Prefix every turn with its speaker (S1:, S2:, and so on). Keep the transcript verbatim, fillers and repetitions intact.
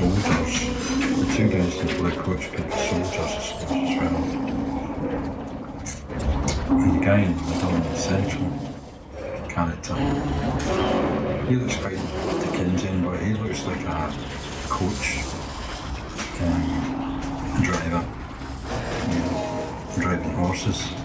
S1: soldiers. The two guys that play coach could be soldiers, I suppose, as well. And the guy in the middle, the central character, he looks quite Dickensian, but he looks like a coach um, driver, you know, driving horses.